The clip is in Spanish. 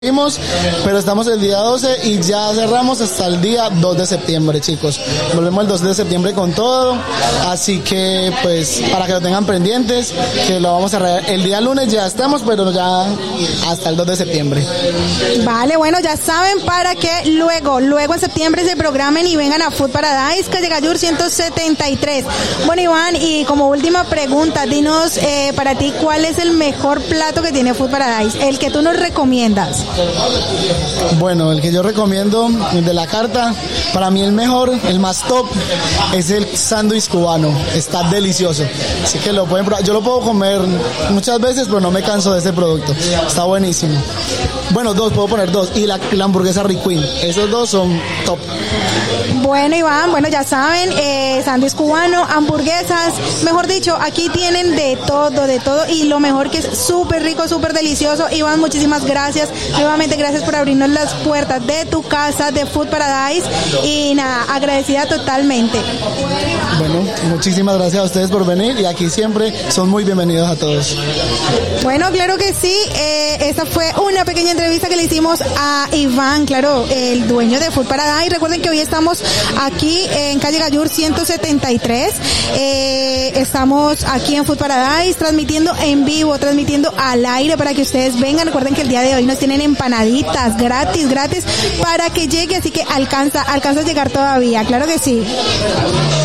Pero estamos el día 12 y ya cerramos hasta el día 2 de septiembre, chicos. Volvemos el 2 de septiembre con todo, así que pues para que lo tengan pendientes, que lo vamos a cerrar el día lunes, ya estamos, pero ya hasta el 2 de septiembre. Vale, bueno, ya saben, para que luego en septiembre se programen y vengan a Food Paradise, calle Gallur 173. Bueno, Iván, y como última pregunta, dinos para ti, ¿cuál es el mejor plato que tiene Food Paradise? El que tú nos recomiendas. Bueno, el que yo recomiendo de la carta, para mí el mejor, el más top, es el sándwich cubano. Está delicioso, así que lo pueden probar. Yo lo puedo comer muchas veces, pero no me canso de ese producto. Está buenísimo. Bueno, puedo poner dos. Y la hamburguesa Rick Queen. Esos dos son top. Bueno, Iván, bueno, ya saben, sándwich cubano, hamburguesas, mejor dicho, aquí tienen de todo, y lo mejor que es súper rico, súper delicioso. Iván, muchísimas gracias, nuevamente gracias por abrirnos las puertas de tu casa, de Food Paradise, y nada, agradecida totalmente. Bueno, muchísimas gracias a ustedes por venir, y aquí siempre son muy bienvenidos a todos. Bueno, claro que sí, esta fue una pequeña entrevista que le hicimos a Iván, claro, el dueño de Food Paradise. Recuerden que hoy estamos aquí en calle Gallur 173, estamos aquí en Food Paradise transmitiendo en vivo, transmitiendo al aire para que ustedes vengan. Recuerden que el día de hoy nos tienen empanaditas gratis para que llegue, así que alcanza a llegar todavía, claro que sí.